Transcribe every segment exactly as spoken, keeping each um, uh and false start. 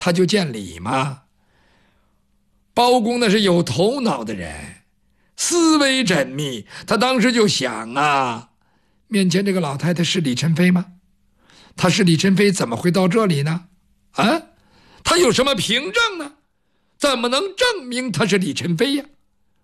他就见礼吗？包公那是有头脑的人，思维缜密，他当时就想啊，面前这个老太太是李宸妃吗？她是李宸妃怎么会到这里呢？啊，她有什么凭证呢？怎么能证明她是李宸妃呀？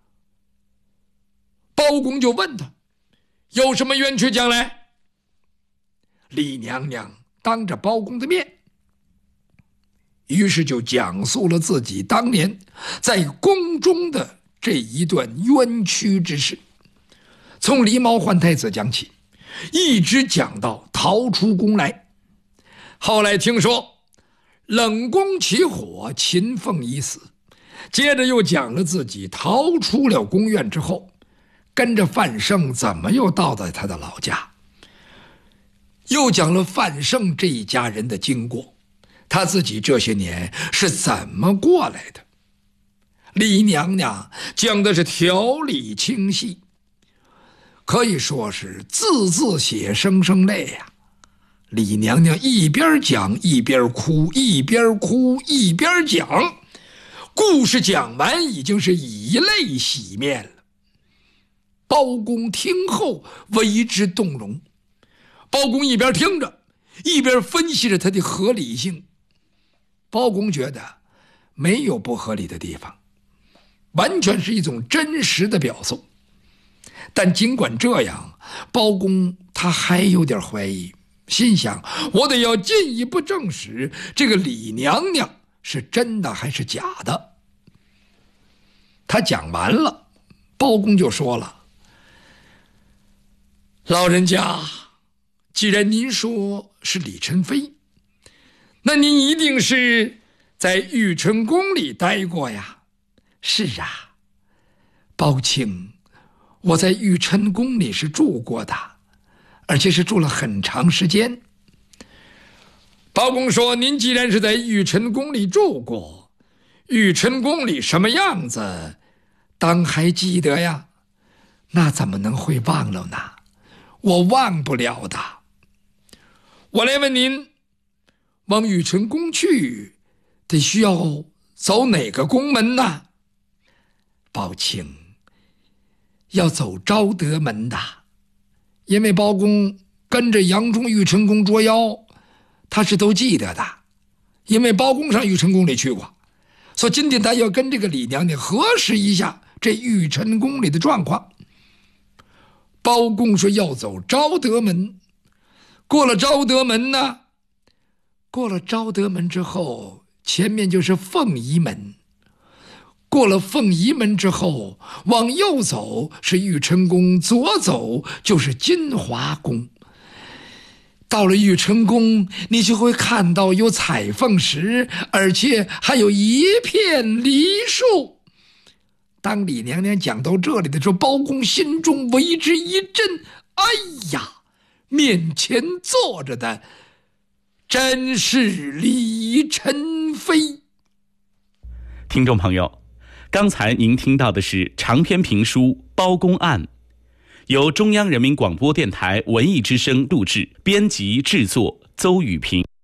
包公就问他，有什么冤屈讲来？李娘娘当着包公的面，于是就讲述了自己当年在宫中的这一段冤屈之事，从狸猫换太子讲起，一直讲到逃出宫来。后来听说冷宫起火，秦凤已死，接着又讲了自己逃出了宫院之后，跟着范胜怎么又到了他的老家，又讲了范胜这一家人的经过，他自己这些年是怎么过来的。李娘娘讲的是条理清晰，可以说是字字血声声泪呀、啊。李娘娘一边讲一边哭，一边哭一边讲，故事讲完已经是以泪洗面了。包公听后为之动容，包公一边听着一边分析着他的合理性。包公觉得没有不合理的地方，完全是一种真实的表述。但尽管这样，包公他还有点怀疑，心想我得要进一步证实这个李娘娘是真的还是假的。他讲完了，包公就说了，老人家，既然您说是李宸妃，那您一定是在玉成宫里待过呀？是啊，包卿，我在玉琛宫里是住过的，而且是住了很长时间。包公说，您既然是在玉琛宫里住过，玉琛宫里什么样子当还记得呀？那怎么能会忘了呢？我忘不了的。我来问您，往玉琛宫去得需要走哪个宫门呢？包卿，要走昭德门的，因为包公跟着杨忠玉琛宫捉妖，他是都记得的，因为包公上玉琛宫里去过，所以今天他要跟这个李娘娘核实一下这玉琛宫里的状况。包公说要走昭德门，过了昭德门呢，过了昭德门之后，前面就是凤仪门，过了凤仪门之后，往右走是玉琛宫，左走就是金华宫。到了玉琛宫，你就会看到有彩凤石，而且还有一片梨树。当李娘娘讲到这里的时候，包公心中为之一震，哎呀，面前坐着的真是李宸妃。 听众朋友，刚才您听到的是长篇评书《包公案》，由中央人民广播电台文艺之声录制，编辑制作邹雨平。